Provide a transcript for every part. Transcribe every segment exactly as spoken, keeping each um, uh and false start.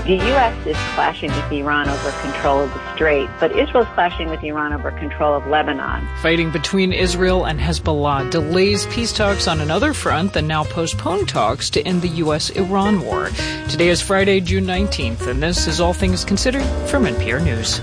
The U S is clashing with Iran over control of the Strait, but Israel's clashing with Iran over control of Lebanon. Fighting between Israel and Hezbollah delays peace talks on another front that now postpone talks to end the U S Iran war. Today is Friday, June nineteenth, and this is All Things Considered from N P R News.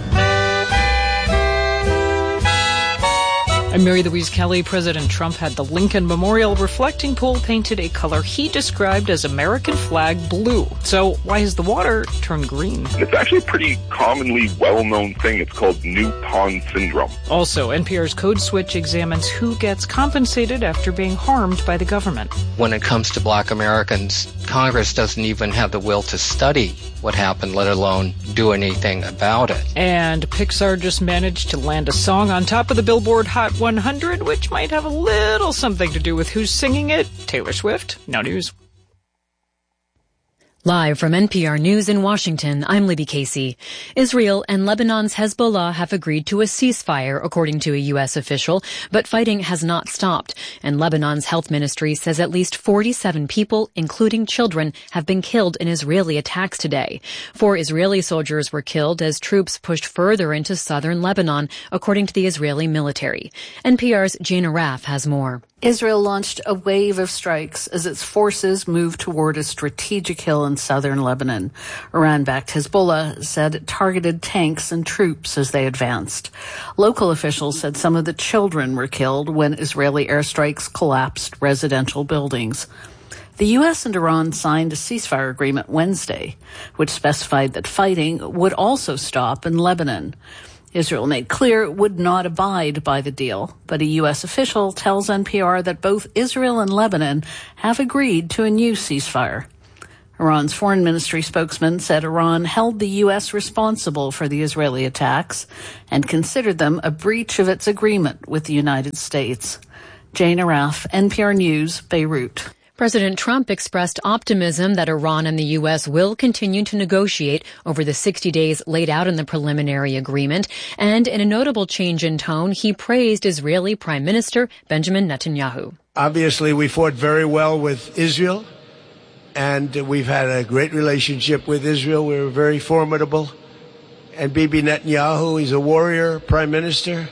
I'm Mary Louise Kelly. President Trump had the Lincoln Memorial reflecting pool painted a color he described as American flag blue. So why has the water turned green? It's actually a pretty commonly well-known thing. It's called New Pond Syndrome. Also, N P R's Code Switch examines who gets compensated after being harmed by the government. When it comes to black Americans, Congress doesn't even have the will to study what happened, let alone do anything about it. And Pixar just managed to land a song on top of the Billboard Hot one hundred, which might have a little something to do with who's singing it. Taylor Swift. Now news. Live from N P R News in Washington, I'm Libby Casey. Israel and Lebanon's Hezbollah have agreed to a ceasefire, according to a U S official, but fighting has not stopped. And Lebanon's health ministry says at least forty-seven people, including children, have been killed in Israeli attacks today. Four Israeli soldiers were killed as troops pushed further into southern Lebanon, according to the Israeli military. N P R's Jana Raff has more. Israel launched a wave of strikes as its forces moved toward a strategic hill in southern Lebanon. Iran-backed Hezbollah said it targeted tanks and troops as they advanced. Local officials said some of the children were killed when Israeli airstrikes collapsed residential buildings. The U S and Iran signed a ceasefire agreement Wednesday, which specified that fighting would also stop in Lebanon. Israel made clear it would not abide by the deal, but a U S official tells N P R that both Israel and Lebanon have agreed to a new ceasefire. Iran's foreign ministry spokesman said Iran held the U S responsible for the Israeli attacks and considered them a breach of its agreement with the United States. Jana Raff, N P R News, Beirut. President Trump expressed optimism that Iran and the U S will continue to negotiate over the sixty days laid out in the preliminary agreement. And in a notable change in tone, he praised Israeli Prime Minister Benjamin Netanyahu. Obviously, we fought very well with Israel, and we've had a great relationship with Israel. We were very formidable. And Bibi Netanyahu, he's a warrior prime minister,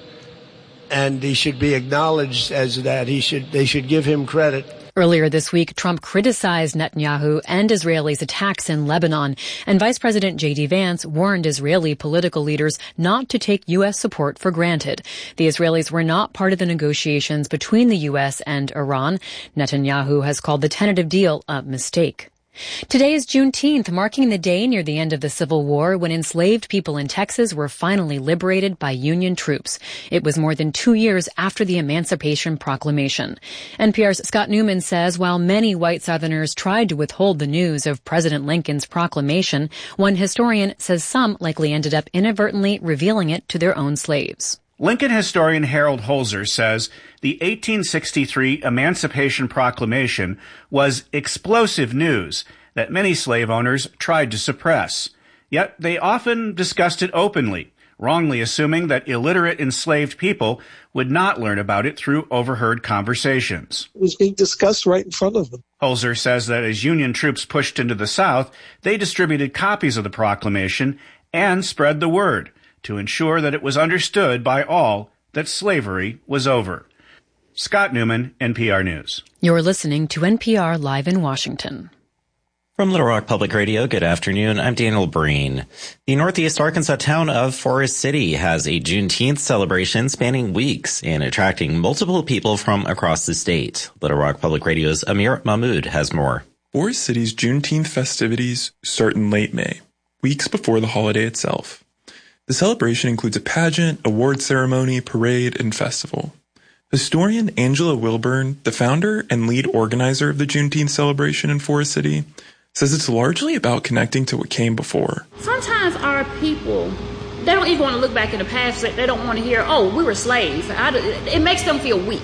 and he should be acknowledged as that. He should, they should give him credit. Earlier this week, Trump criticized Netanyahu and Israelis' attacks in Lebanon, and Vice President J D Vance warned Israeli political leaders not to take U S support for granted. The Israelis were not part of the negotiations between the U S and Iran. Netanyahu has called the tentative deal a mistake. Today is Juneteenth, marking the day near the end of the Civil War when enslaved people in Texas were finally liberated by Union troops. It was more than two years after the Emancipation Proclamation. N P R's Scott Newman says while many white Southerners tried to withhold the news of President Lincoln's proclamation, one historian says some likely ended up inadvertently revealing it to their own slaves. Lincoln historian Harold Holzer says the eighteen sixty-three Emancipation Proclamation was explosive news that many slave owners tried to suppress. Yet they often discussed it openly, wrongly assuming that illiterate enslaved people would not learn about it through overheard conversations. It was being discussed right in front of them. Holzer says that as Union troops pushed into the South, they distributed copies of the proclamation and spread the word to ensure that it was understood by all that slavery was over. Scott Newman, N P R News. You're listening to N P R Live in Washington. From Little Rock Public Radio, good afternoon. I'm Daniel Breen. The northeast Arkansas town of Forest City has a Juneteenth celebration spanning weeks and attracting multiple people from across the state. Little Rock Public Radio's Amir Mahmood has more. Forest City's Juneteenth festivities start in late May, weeks before the holiday itself. The celebration includes a pageant, award ceremony, parade, and festival. Historian Angela Wilburn, the founder and lead organizer of the Juneteenth celebration in Forest City, says it's largely about connecting to what came before. Sometimes our people, they don't even want to look back in the past. They don't want to hear, oh, we were slaves. It makes them feel weak.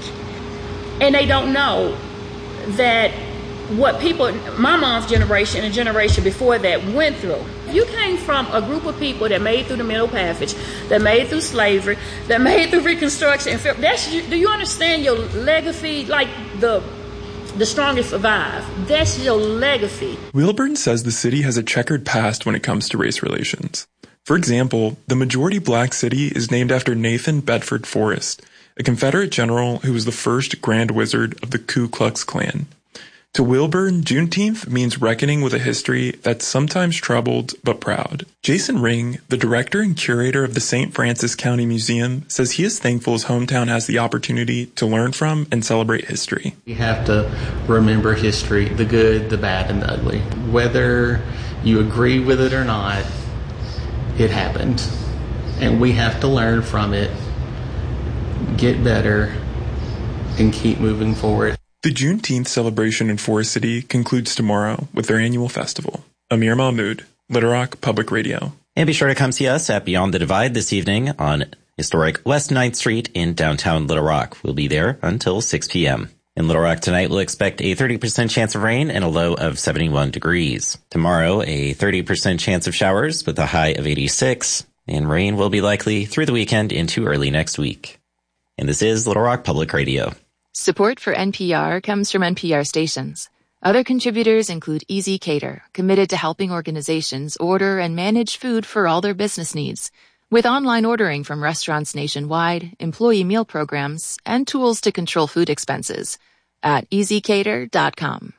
And they don't know that what people, my mom's generation and the generation before that went through. You came from a group of people that made through the Middle Passage, that made through slavery, that made through Reconstruction. That's, do you understand your legacy, like the The strongest survive. That's your legacy. Wilburn says the city has a checkered past when it comes to race relations. For example, the majority black city is named after Nathan Bedford Forrest, a Confederate general who was the first Grand Wizard of the Ku Klux Klan. To Wilburn, Juneteenth means reckoning with a history that's sometimes troubled but proud. Jason Ring, the director and curator of the Saint Francis County Museum, says he is thankful his hometown has the opportunity to learn from and celebrate history. You have to remember history, the good, the bad, and the ugly. Whether you agree with it or not, it happened. And we have to learn from it, get better, and keep moving forward. The Juneteenth celebration in Forest City concludes tomorrow with their annual festival. Amir Mahmood, Little Rock Public Radio. And be sure to come see us at Beyond the Divide this evening on historic West ninth Street in downtown Little Rock. We'll be there until six p.m. In Little Rock tonight, we'll expect a thirty percent chance of rain and a low of seventy-one degrees. Tomorrow, a thirty percent chance of showers with a high of eighty-six. And rain will be likely through the weekend into early next week. And this is Little Rock Public Radio. Support for N P R comes from N P R stations. Other contributors include Easy Cater, committed to helping organizations order and manage food for all their business needs, with online ordering from restaurants nationwide, employee meal programs, and tools to control food expenses at easy cater dot com.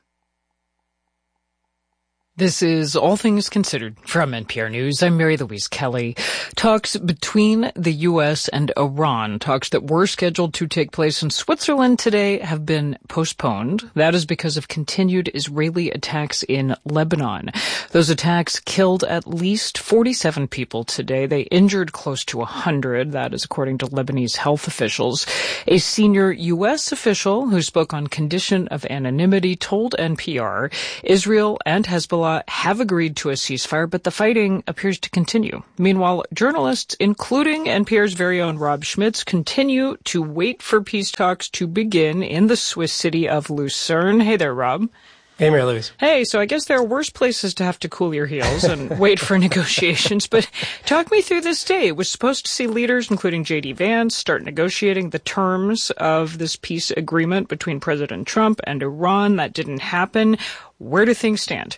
This is All Things Considered from N P R News. I'm Mary Louise Kelly. Talks between the U S and Iran, talks that were scheduled to take place in Switzerland today, have been postponed. That is because of continued Israeli attacks in Lebanon. Those attacks killed at least forty-seven people today. They injured close to one hundred. That is according to Lebanese health officials. A senior U S official who spoke on condition of anonymity told N P R Israel and Hezbollah have agreed to a ceasefire, but the fighting appears to continue. Meanwhile, journalists, including N P R's very own Rob Schmitz, continue to wait for peace talks to begin in the Swiss city of Lucerne. Hey there, Rob. Hey, Mary Louise. Hey, so I guess there are worse places to have to cool your heels and wait for negotiations, but talk me through this day. It was supposed to see leaders, including J D Vance, start negotiating the terms of this peace agreement between President Trump and Iran. That didn't happen. Where do things stand?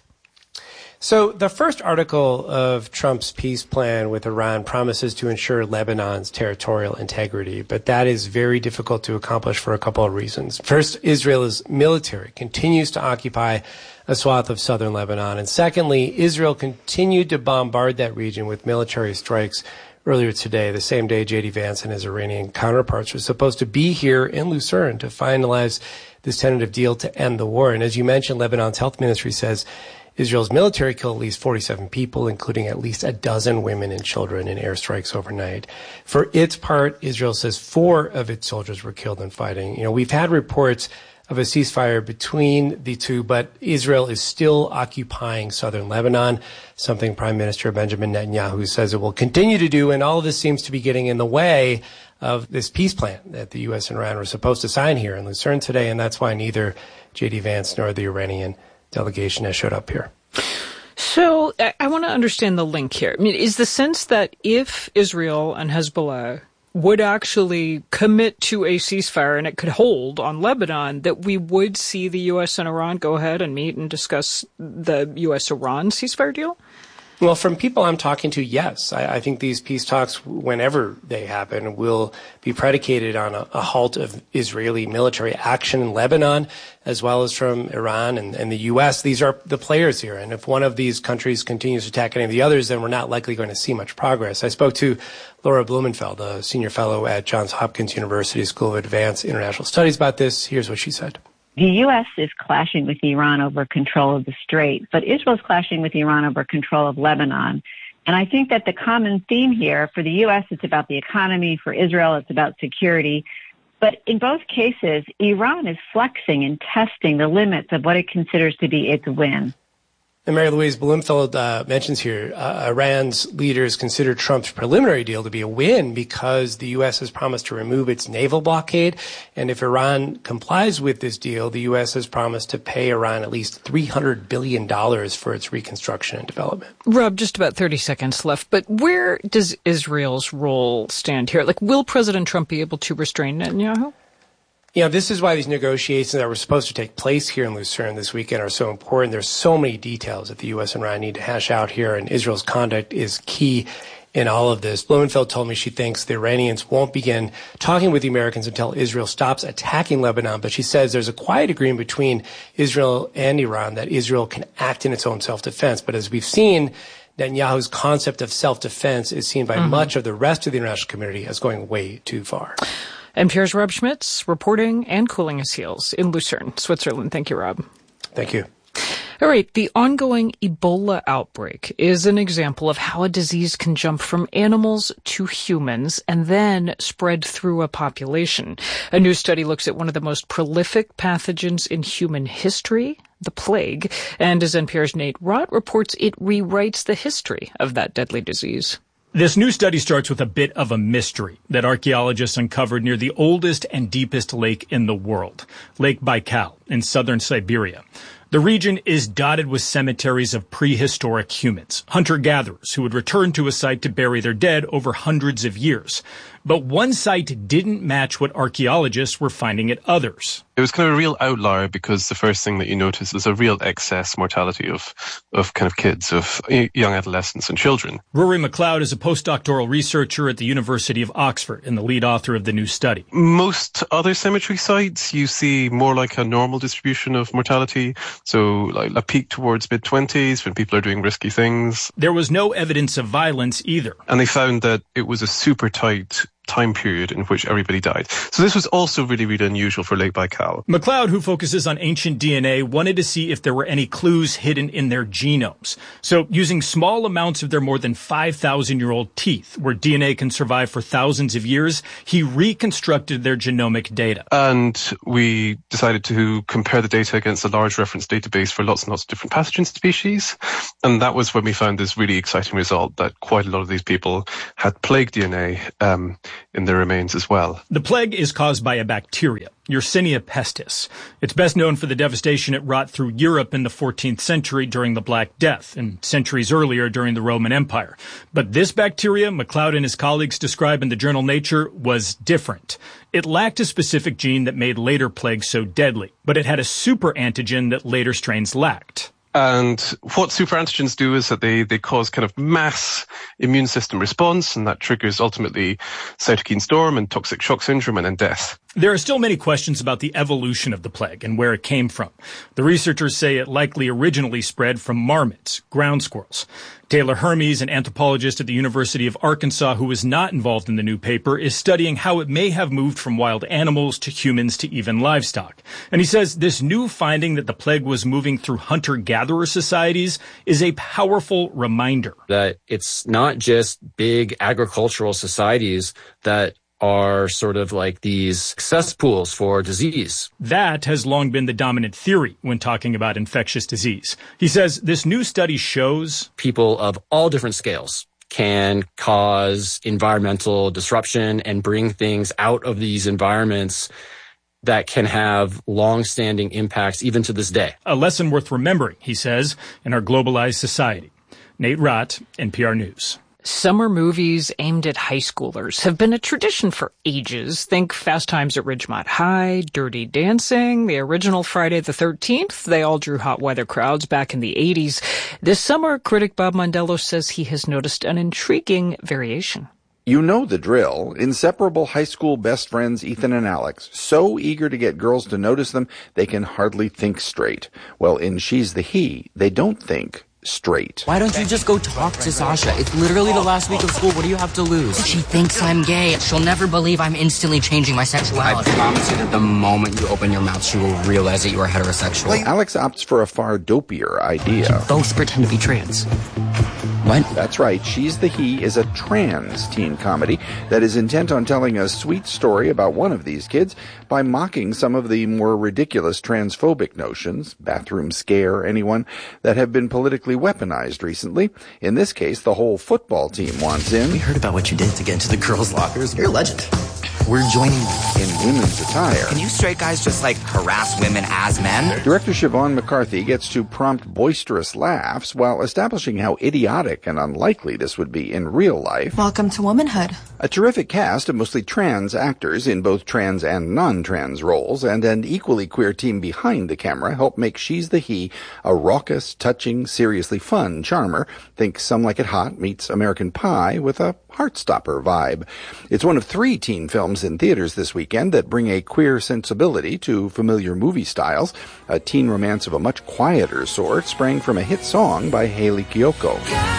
So the first article of Trump's peace plan with Iran promises to ensure Lebanon's territorial integrity, but that is very difficult to accomplish for a couple of reasons. First, Israel's military continues to occupy a swath of southern Lebanon. And secondly, Israel continued to bombard that region with military strikes earlier today, the same day J D Vance and his Iranian counterparts were supposed to be here in Lucerne to finalize this tentative deal to end the war. And as you mentioned, Lebanon's health ministry says Israel's military killed at least forty-seven people, including at least a dozen women and children in airstrikes overnight. For its part, Israel says four of its soldiers were killed in fighting. You know, we've had reports of a ceasefire between the two, but Israel is still occupying southern Lebanon, something Prime Minister Benjamin Netanyahu says it will continue to do, and all of this seems to be getting in the way of this peace plan that the U S and Iran were supposed to sign here in Lucerne today, and that's why neither J D Vance nor the Iranian delegation has showed up here. So I, I want to understand the link here. I mean, is the sense that if Israel and Hezbollah would actually commit to a ceasefire and it could hold on Lebanon, that we would see the U S and Iran go ahead and meet and discuss the U S-Iran ceasefire deal? Well, from people I'm talking to, yes. I, I think these peace talks, whenever they happen, will be predicated on a, a halt of Israeli military action in Lebanon, as well as from Iran and, and the U S. These are the players here. And if one of these countries continues to attack any of the others, then we're not likely going to see much progress. I spoke to Laura Blumenfeld, a senior fellow at Johns Hopkins University School of Advanced International Studies, about this. Here's what she said. The U S is clashing with Iran over control of the Strait, but Israel's clashing with Iran over control of Lebanon. And I think that the common theme here, for the U S, it's about the economy. For Israel, it's about security. But in both cases, Iran is flexing and testing the limits of what it considers to be its win. And Mary Louise Blumenfeld uh, mentions here, uh, Iran's leaders consider Trump's preliminary deal to be a win because the U S has promised to remove its naval blockade. And if Iran complies with this deal, the U S has promised to pay Iran at least three hundred billion dollars for its reconstruction and development. Rob, just about thirty seconds left, but where does Israel's role stand here? Like, will President Trump be able to restrain Netanyahu? You know, this is why these negotiations that were supposed to take place here in Lucerne this weekend are so important. There's so many details that the U S and Iran need to hash out here, and Israel's conduct is key in all of this. Blumenfeld told me she thinks the Iranians won't begin talking with the Americans until Israel stops attacking Lebanon, but she says there's a quiet agreement between Israel and Iran that Israel can act in its own self-defense. But as we've seen, Netanyahu's concept of self-defense is seen by mm-hmm. much of the rest of the international community as going way too far. N P R's Rob Schmitz reporting and cooling his heels in Lucerne, Switzerland. Thank you, Rob. Thank you. All right, the ongoing Ebola outbreak is an example of how a disease can jump from animals to humans and then spread through a population. A new study looks at one of the most prolific pathogens in human history, the plague, and as N P R's Nate Rott reports, it rewrites the history of that deadly disease. This new study starts with a bit of a mystery that archaeologists uncovered near the oldest and deepest lake in the world, Lake Baikal in southern Siberia. The region is dotted with cemeteries of prehistoric humans, hunter-gatherers who would return to a site to bury their dead over hundreds of years. But one site didn't match what archaeologists were finding at others. It was kind of a real outlier because the first thing that you notice is a real excess mortality of, of kind of kids, of young adolescents and children. Rory McLeod is a postdoctoral researcher at the University of Oxford and the lead author of the new study. Most other cemetery sites, you see more like a normal distribution of mortality. So like a peak towards mid-twenties when people are doing risky things. There was no evidence of violence either. And they found that it was a super tight time period in which everybody died. So this was also really, really unusual for Lake Baikal. McLeod, who focuses on ancient D N A, wanted to see if there were any clues hidden in their genomes. So using small amounts of their more than five thousand year old teeth, where D N A can survive for thousands of years, he reconstructed their genomic data. And we decided to compare the data against a large reference database for lots and lots of different pathogen species. And that was when we found this really exciting result that quite a lot of these people had plague D N A um, in their remains as well. The plague is caused by a bacteria, Yersinia pestis. It's best known for the devastation it wrought through Europe in the fourteenth century during the Black Death and centuries earlier during the Roman Empire. But this bacteria, McLeod and his colleagues describe in the journal Nature, was different. It lacked a specific gene that made later plagues so deadly, but it had a super antigen that later strains lacked. And what superantigens do is that they, they cause kind of mass immune system response, and that triggers ultimately cytokine storm and toxic shock syndrome and then death. There are still many questions about the evolution of the plague and where it came from. The researchers say it likely originally spread from marmots, ground squirrels. Taylor Hermes, an anthropologist at the University of Arkansas who is not involved in the new paper, is studying how it may have moved from wild animals to humans to even livestock. And he says this new finding that the plague was moving through hunter-gatherer societies is a powerful reminder. That it's not just big agricultural societies that are sort of like these cesspools for disease. That has long been the dominant theory when talking about infectious disease. He says this new study shows people of all different scales can cause environmental disruption and bring things out of these environments that can have long-standing impacts even to this day. A lesson worth remembering, he says, in our globalized society. Nate Rott, N P R News. Summer movies aimed at high schoolers have been a tradition for ages. Think Fast Times at Ridgemont High, Dirty Dancing, the original Friday the thirteenth. They all drew hot weather crowds back in the eighties. This summer, critic Bob Mondello says he has noticed an intriguing variation. You know the drill. Inseparable high school best friends Ethan and Alex, so eager to get girls to notice them, they can hardly think straight. Well, in She's the He, they don't think straight. Why don't you just go talk to Sasha? It's literally the last week of school. What do you have to lose? She thinks I'm gay. She'll never believe I'm instantly changing my sexuality. I promise you that the moment you open your mouth, she will realize that you are heterosexual. Alex opts for a far dopier idea. Both pretend to be trans. What? That's right. She's the He is a trans teen comedy that is intent on telling a sweet story about one of these kids by mocking some of the more ridiculous transphobic notions, bathroom scare, anyone, that have been politically weaponized recently. In this case, the whole football team wants in. We heard about what you did to get into the girls' lockers. You're a legend. We're joining in women's attire. Can you straight guys just, like, harass women as men? Director Siobhan McCarthy gets to prompt boisterous laughs while establishing how idiotic and unlikely this would be in real life. Welcome to womanhood. A terrific cast of mostly trans actors in both trans and non-trans roles, and an equally queer team behind the camera help make She's the He a raucous, touching, seriously fun charmer. Think Some Like It Hot meets American Pie with a Heartstopper vibe. It's one of three teen films in theaters this weekend that bring a queer sensibility to familiar movie styles. A teen romance of a much quieter sort sprang from a hit song by Hayley Kiyoko.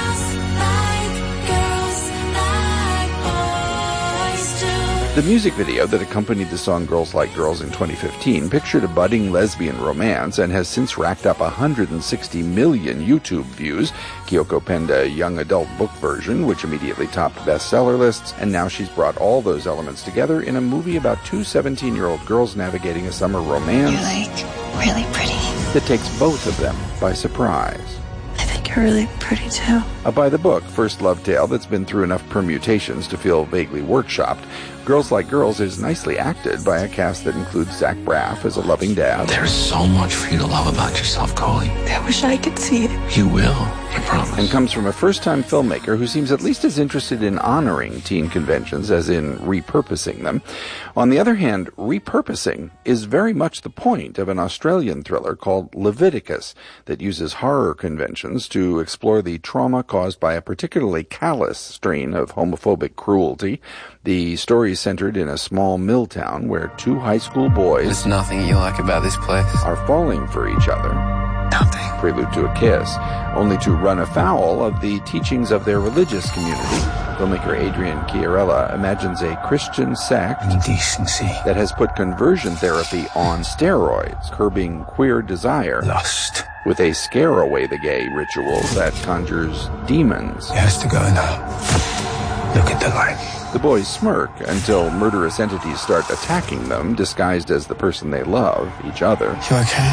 The music video that accompanied the song Girls Like Girls in twenty fifteen pictured a budding lesbian romance and has since racked up one hundred sixty million YouTube views. Kiyoko penned a young adult book version, which immediately topped bestseller lists, and now she's brought all those elements together in a movie about two seventeen-year-old girls navigating a summer romance. You're, like, really pretty. That takes both of them by surprise. I think you're really pretty, too. A by-the-book first love tale that's been through enough permutations to feel vaguely workshopped. Girls Like Girls is nicely acted by a cast that includes Zach Braff as a loving dad. There's so much for you to love about yourself, Coley. I wish I could see it. You will, I promise. And comes from a first-time filmmaker who seems at least as interested in honoring teen conventions as in repurposing them. On the other hand, repurposing is very much the point of an Australian thriller called Leviticus that uses horror conventions to explore the trauma caused by a particularly callous strain of homophobic cruelty. The story is centered in a small mill town where two high school boys... There's nothing you like about this place. ...are falling for each other. Nothing. Prelude to a kiss, only to run afoul of the teachings of their religious community. Filmmaker Adrian Chiarella imagines a Christian sect indecency that has put conversion therapy on steroids, curbing queer desire. Lust. With a scare away the gay ritual that conjures demons. He has to go now. Look at the light. The boys smirk until murderous entities start attacking them, disguised as the person they love, each other. You okay?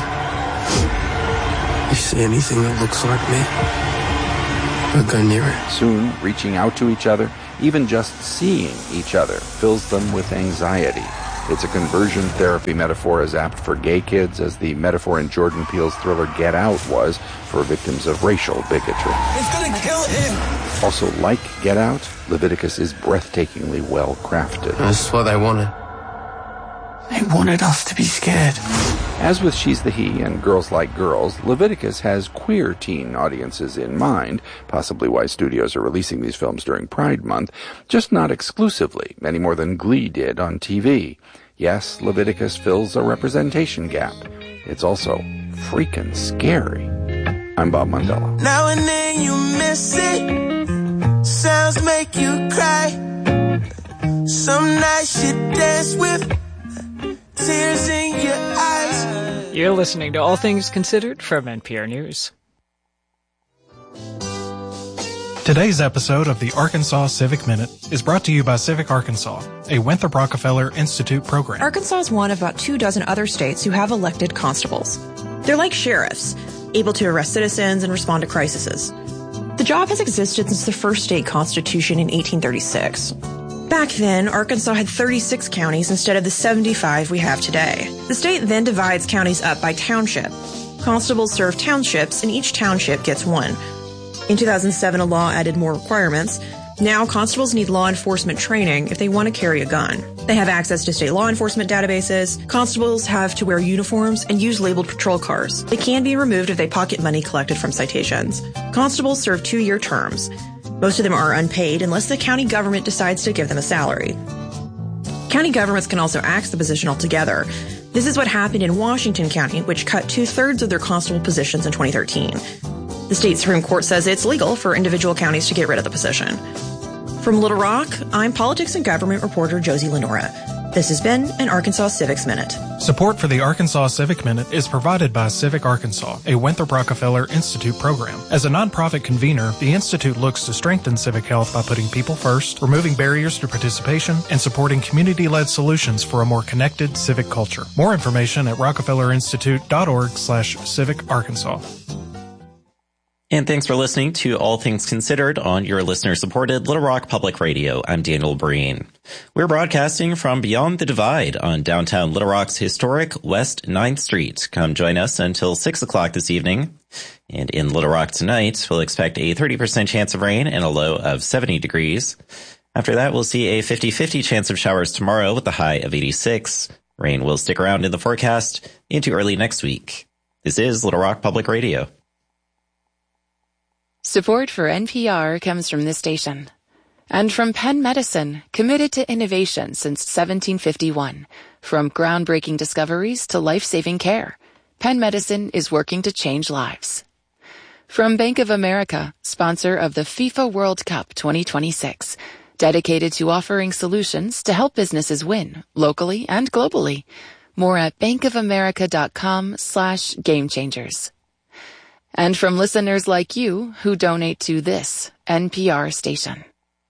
You see anything that looks like me? Don't go near it. Soon, reaching out to each other, even just seeing each other, fills them with anxiety. It's a conversion therapy metaphor as apt for gay kids as the metaphor in Jordan Peele's thriller Get Out was for victims of racial bigotry. It's gonna kill him! Also, like Get Out, Leviticus is breathtakingly well crafted. That's what they wanted. They wanted us to be scared. As with She's the He and Girls Like Girls, Leviticus has queer teen audiences in mind, possibly why studios are releasing these films during Pride Month, just not exclusively, any more than Glee did on T V. Yes, Leviticus fills a representation gap. It's also freaking scary. I'm Bob Mondella. Now and then you miss it. Sounds make you cry. Some nights you dance with tears in your eyes. You're listening to All Things Considered from N P R News. Today's episode of the Arkansas Civic Minute is brought to you by Civic Arkansas, a Winthrop Rockefeller Institute program. Arkansas is one of about two dozen other states who have elected constables. They're like sheriffs, able to arrest citizens and respond to crises. The job has existed since the first state constitution in eighteen thirty-six. Back then, Arkansas had thirty-six counties instead of the seventy-five we have today. The state then divides counties up by township. Constables serve townships, and each township gets one. In two thousand seven, a law added more requirements. Now, constables need law enforcement training if they want to carry a gun. They have access to state law enforcement databases. Constables have to wear uniforms and use labeled patrol cars. They can be removed if they pocket money collected from citations. Constables serve two-year terms. Most of them are unpaid unless the county government decides to give them a salary. County governments can also axe the position altogether. This is what happened in Washington County, which cut two-thirds of their constable positions in twenty thirteen. The state Supreme Court says it's legal for individual counties to get rid of the position. From Little Rock, I'm politics and government reporter Josie Lenora. This has been an Arkansas Civics Minute. Support for the Arkansas Civic Minute is provided by Civic Arkansas, a Winthrop Rockefeller Institute program. As a nonprofit convener, the Institute looks to strengthen civic health by putting people first, removing barriers to participation, and supporting community-led solutions for a more connected civic culture. More information at rockefellerinstitute.org slash civic Arkansas. And thanks for listening to All Things Considered on your listener-supported Little Rock Public Radio. I'm Daniel Breen. We're broadcasting from Beyond the Divide on downtown Little Rock's historic West ninth Street. Come join us until six o'clock this evening. And in Little Rock tonight, we'll expect a thirty percent chance of rain and a low of seventy degrees. After that, we'll see a fifty-fifty chance of showers tomorrow with a high of eighty-six. Rain will stick around in the forecast into early next week. This is Little Rock Public Radio. Support for N P R comes from this station. And from Penn Medicine, committed to innovation since seventeen fifty-one. From groundbreaking discoveries to life-saving care, Penn Medicine is working to change lives. From Bank of America, sponsor of the FIFA World Cup twenty twenty-six, dedicated to offering solutions to help businesses win, locally and globally. More at bankofamerica.com slash game changers. And from listeners like you who donate to this N P R station.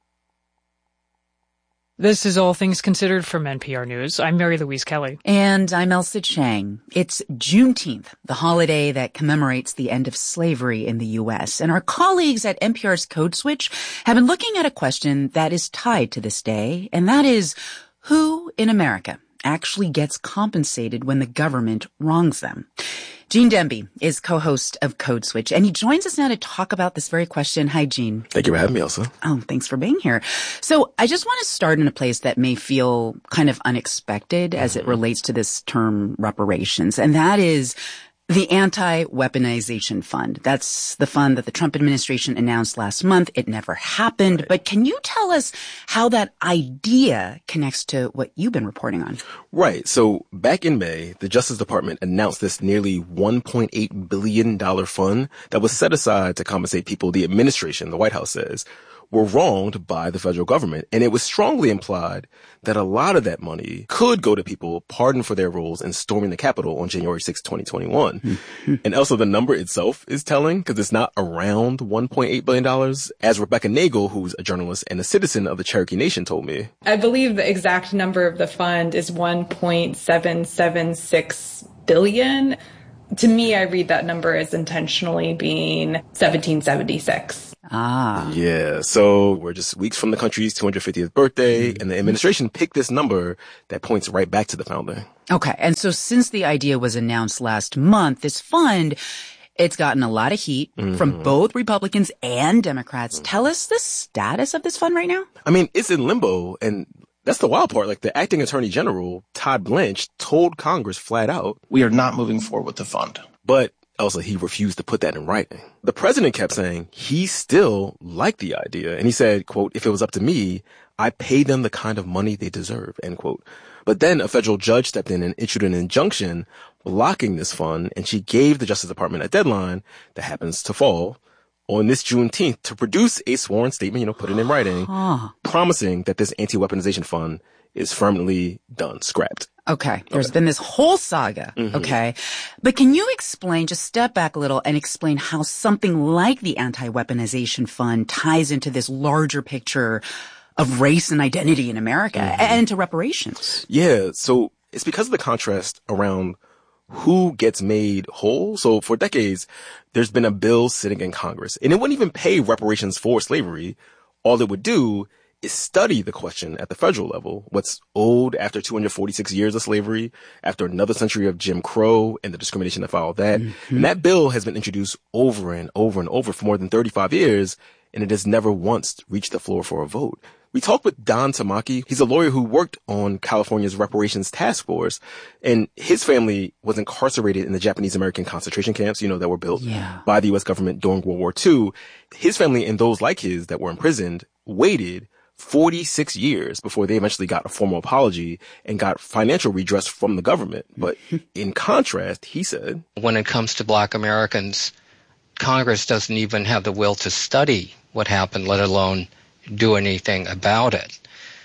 This is All Things Considered from N P R News. I'm Mary Louise Kelly. And I'm Elsa Chang. It's Juneteenth, the holiday that commemorates the end of slavery in the U S. And our colleagues at N P R's Code Switch have been looking at a question that is tied to this day, and that is, who in America actually gets compensated when the government wrongs them? Gene Demby is co-host of Code Switch, and he joins us now to talk about this very question. Hi, Gene. Thank you for having me, Elsa. Oh, thanks for being here. So I just want to start in a place that may feel kind of unexpected as it relates to this term reparations, and that is the Anti-Weaponization Fund. That's the fund that the Trump administration announced last month. It never happened. Right. But can you tell us how that idea connects to what you've been reporting on? Right. So back in May, the Justice Department announced this nearly one point eight billion dollars fund that was set aside to compensate people the administration, the White House says, were wronged by the federal government. And it was strongly implied that a lot of that money could go to people pardoned for their roles in storming the Capitol on January sixth, twenty twenty-one. Mm-hmm. And also the number itself is telling because it's not around one point eight billion dollars, as Rebecca Nagel, who's a journalist and a citizen of the Cherokee Nation, told me. I believe the exact number of the fund is one point seven seven six billion dollars. To me, I read that number as intentionally being seventeen seventy-six. Ah. Yeah. So we're just weeks from the country's two hundred fiftieth birthday, and the administration picked this number that points right back to the founding. Okay. And so since the idea was announced last month, this fund, it's gotten a lot of heat mm-hmm. from both Republicans and Democrats. Mm-hmm. Tell us the status of this fund right now. I mean, it's in limbo, and that's the wild part. Like, the acting attorney general, Todd Blanche, told Congress flat out, we are not moving forward with the fund. But also, he refused to put that in writing. The president kept saying he still liked the idea. And he said, quote, if it was up to me, I pay them the kind of money they deserve, end quote. But then a federal judge stepped in and issued an injunction blocking this fund. And she gave the Justice Department a deadline that happens to fall on this Juneteenth to produce a sworn statement, you know, put it in writing, huh. promising that this anti-weaponization fund is firmly done, scrapped. Okay. There's okay. been this whole saga. Mm-hmm. Okay. But can you explain, just step back a little and explain how something like the Anti-Weaponization Fund ties into this larger picture of race and identity in America mm-hmm. and to reparations? Yeah. So it's because of the contrast around who gets made whole. So for decades, there's been a bill sitting in Congress, and it wouldn't even pay reparations for slavery. All it would do is study the question at the federal level. What's owed after two hundred forty-six years of slavery, after another century of Jim Crow and the discrimination that followed that. Mm-hmm. And that bill has been introduced over and over and over for more than thirty-five years, and it has never once reached the floor for a vote. We talked with Don Tamaki. He's a lawyer who worked on California's reparations task force, and his family was incarcerated in the Japanese American concentration camps, you know, that were built yeah. by the U S government during World War Two. His family and those like his that were imprisoned waited forty-six years before they eventually got a formal apology and got financial redress from the government. But in contrast, he said, when it comes to Black Americans, Congress doesn't even have the will to study what happened, let alone do anything about it.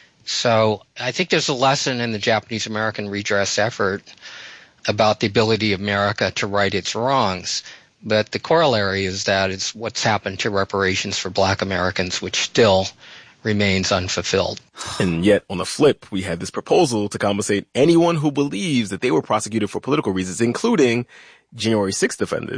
So I think there's a lesson in the Japanese American redress effort about the ability of America to right its wrongs. But the corollary is that it's what's happened to reparations for Black Americans, which still remains unfulfilled. And yet, on the flip, we had this proposal to compensate anyone who believes that they were prosecuted for political reasons, including January sixth defendants.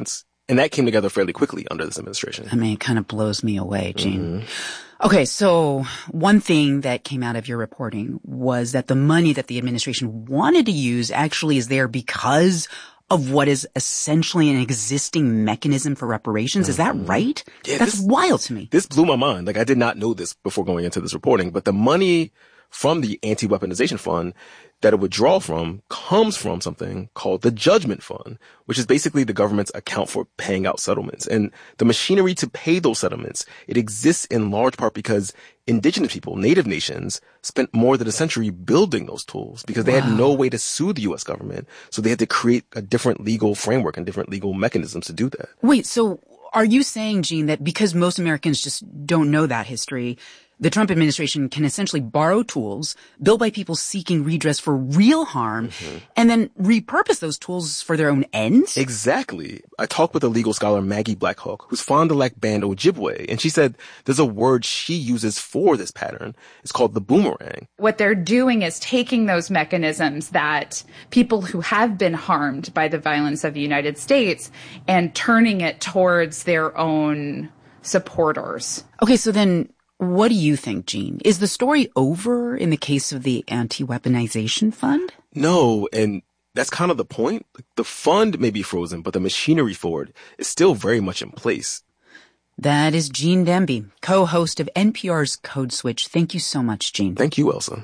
And that came together fairly quickly under this administration. I mean, it kind of blows me away, Gene. Mm-hmm. Okay, so one thing that came out of your reporting was that the money that the administration wanted to use actually is there because of what is essentially an existing mechanism for reparations. Mm-hmm. Is that right? Yeah, That's this, wild to me. This blew my mind. Like, I did not know this before going into this reporting, but the money from the anti-weaponization fund that it would draw from comes from something called the Judgment Fund, which is basically the government's account for paying out settlements. And the machinery to pay those settlements, it exists in large part because indigenous people, native nations, spent more than a century building those tools because they wow. had no way to sue the U S government. So they had to create a different legal framework and different legal mechanisms to do that. Wait, so are you saying, Gene, that because most Americans just don't know that history, the Trump administration can essentially borrow tools built by people seeking redress for real harm mm-hmm. and then repurpose those tools for their own ends? Exactly. I talked with a legal scholar, Maggie Blackhawk, who's Fond du Lac Band Ojibwe, and she said there's a word she uses for this pattern. It's called the boomerang. What they're doing is taking those mechanisms that people who have been harmed by the violence of the United States and turning it towards their own supporters. Okay, so then what do you think, Gene? Is the story over in the case of the anti-weaponization fund? No, and that's kind of the point. The fund may be frozen, but the machinery for it is still very much in place. That is Gene Demby, co-host of N P R's Code Switch. Thank you so much, Gene. Thank you, Elsa.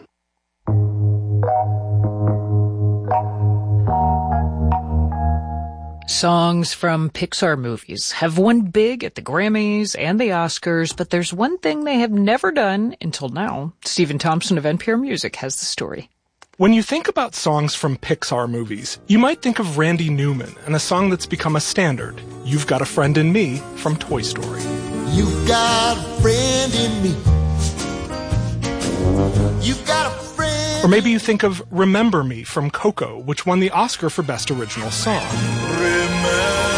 Songs from Pixar movies have won big at the Grammys and the Oscars, but there's one thing they have never done until now. Stephen Thompson of N P R Music has the story. When you think about songs from Pixar movies, you might think of Randy Newman and a song that's become a standard, You've Got a Friend in Me from Toy Story. You've got a friend in me. You've got a friend. Or maybe you think of Remember Me from Coco, which won the Oscar for Best Original Song. Remember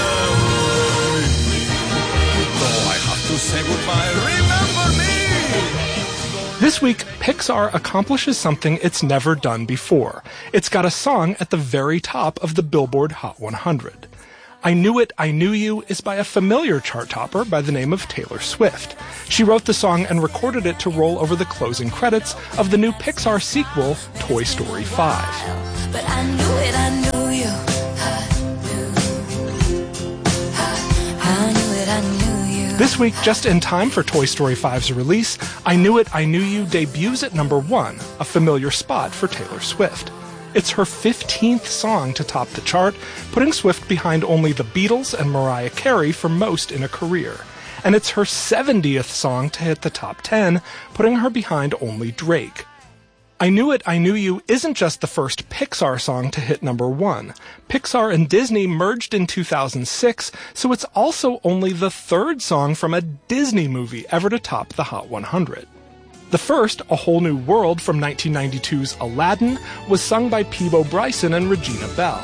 me. Though I have to say goodbye, remember me. This week, Pixar accomplishes something it's never done before. It's got a song at the very top of the Billboard Hot one hundred. I Knew It, I Knew You is by a familiar chart topper by the name of Taylor Swift. She wrote the song and recorded it to roll over the closing credits of the new Pixar sequel, Toy Story five. But I knew it, I knew you. I knew, I knew it, I knew you. This week, just in time for Toy Story five's release, I Knew It, I Knew You debuts at number one, a familiar spot for Taylor Swift. It's her fifteenth song to top the chart, putting Swift behind only the Beatles and Mariah Carey for most in a career. And it's her seventieth song to hit the top ten, putting her behind only Drake. I Knew It, I Knew You isn't just the first Pixar song to hit number one. Pixar and Disney merged in two thousand six, so it's also only the third song from a Disney movie ever to top the Hot one hundred. The first, A Whole New World from nineteen ninety-two's Aladdin, was sung by Peabo Bryson and Regina Bell.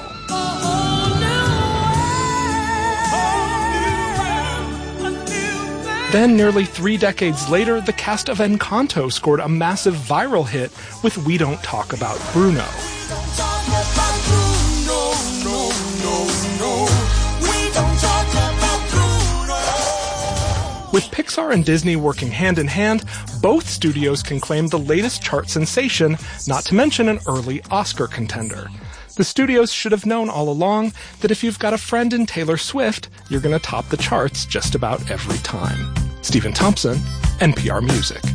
Then, nearly three decades later, the cast of Encanto scored a massive viral hit with We Don't Talk About Bruno. With Pixar and Disney working hand in hand, both studios can claim the latest chart sensation, not to mention an early Oscar contender. The studios should have known all along that if you've got a friend in Taylor Swift, you're going to top the charts just about every time. Stephen Thompson, N P R Music.